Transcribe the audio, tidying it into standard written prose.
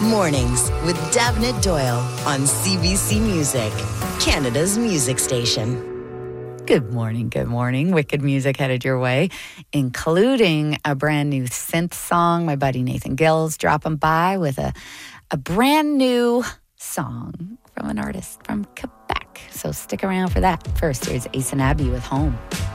Mornings with Davnit Doyle on CBC Music, Canada's music station. Good morning, good morning. Wicked music headed your way, including a brand new synth song. My buddy Nathan Gill's dropping by with a brand new song from an artist from Quebec. So stick around for that. First, here's Ace and Abby with Home.